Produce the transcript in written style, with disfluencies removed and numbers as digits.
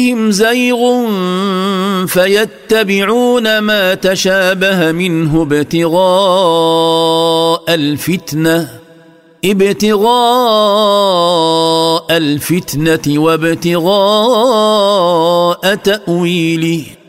هم زيغ فيتبعون ما تشابه منه ابتغاء الفتنة وابتغاء تأويله